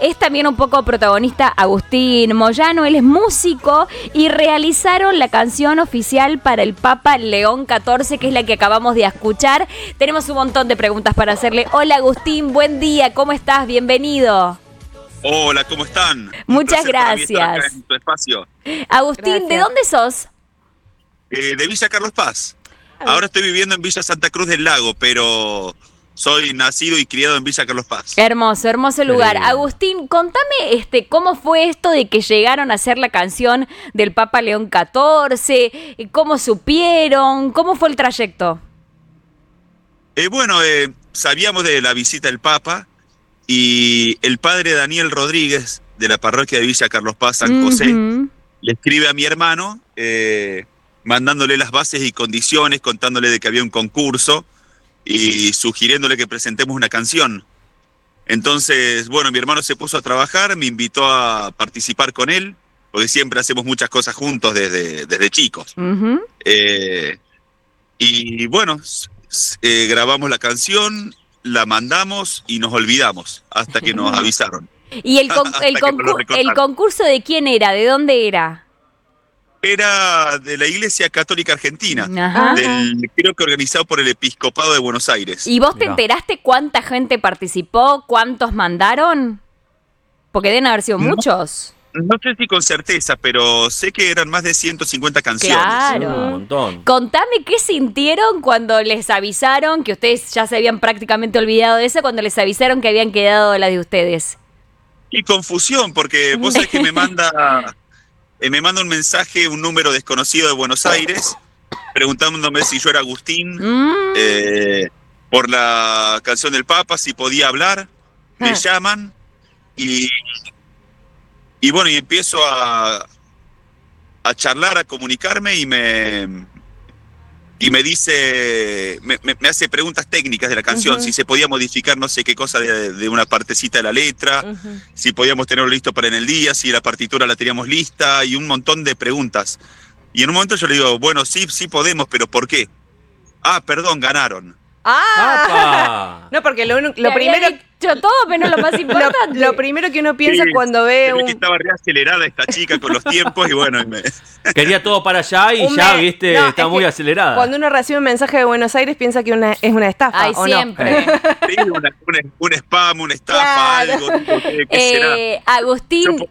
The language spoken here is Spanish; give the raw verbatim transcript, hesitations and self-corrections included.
es también un poco protagonista Agustín Moyano, él es músico y realizaron la canción oficial para el Papa León catorce, que es la que acabamos de escuchar. Tenemos un montón de preguntas para hacerle. Hola Agustín, buen día, ¿cómo estás? Bienvenido. Hola, ¿cómo están? Muchas gracias. Acá en tu espacio. Agustín, Gracias. ¿de dónde sos? Eh, de Villa Carlos Paz. Ahora estoy viviendo en Villa Santa Cruz del Lago, pero soy nacido y criado en Villa Carlos Paz. Hermoso, hermoso lugar. Sí. Agustín, contame este, cómo fue esto de que llegaron a hacer la canción del Papa León catorce, cómo supieron, cómo fue el trayecto. Eh, bueno, eh, sabíamos de la visita del Papa y el padre Daniel Rodríguez, de la parroquia de Villa Carlos Paz, San José, Ujú. le escribe a mi hermano, eh, mandándole las bases y condiciones, contándole de que había un concurso y sugiriéndole que presentemos una canción. Entonces, bueno, mi hermano se puso a trabajar, me invitó a participar con él, porque siempre hacemos muchas cosas juntos desde, desde chicos. Ujú. Eh, y bueno, s- s- eh, grabamos la canción, la mandamos y nos olvidamos hasta que nos avisaron. ¿Y el, con- Hasta el, que nos lo concur- recordaron. el concurso de quién era? ¿De dónde era? Era de la Iglesia Católica Argentina, Ajá. del, creo que organizado por el Episcopado de Buenos Aires. ¿Y vos te Mirá. enteraste cuánta gente participó? ¿Cuántos mandaron? Porque deben haber sido No. muchos. No sé si con certeza, pero sé que eran más de ciento cincuenta canciones. Claro. Un montón. Contame qué sintieron cuando les avisaron, que ustedes ya se habían prácticamente olvidado de eso, cuando les avisaron que habían quedado las de ustedes. Y confusión, porque vos sabés que me manda, eh, me manda un mensaje, un número desconocido de Buenos Aires, preguntándome si yo era Agustín, Mm. eh, por la canción del Papa, si podía hablar. Me Ah. llaman y, y bueno, y empiezo a, a charlar, a comunicarme y me... Y me dice, me, me- me hace preguntas técnicas de la canción, Ujú. si se podía modificar no sé qué cosa de, de una partecita de la letra, Ujú. si podíamos tenerlo listo para en el día, si la partitura la teníamos lista y un montón de preguntas. Y en un momento yo le digo, bueno, sí, sí podemos, pero ¿por qué? Ah, perdón, ganaron. ¡Ah! ¡Apa! No, porque lo, lo Te había primero dicho todo, pero no lo más importante. lo, lo primero que uno piensa Sí, cuando ve se ve que un, estaba reacelerada esta chica con los tiempos y bueno, y me- Quería todo para allá y un ya, me- viste, no, está es muy que acelerada. Cuando uno recibe un mensaje de Buenos Aires piensa que una, es una estafa, Ay, ¿o no? siempre. sí, una- una- un spam, una estafa, Claro. algo, tipo, ¿qué, qué será? Eh, Yo Agustín, por-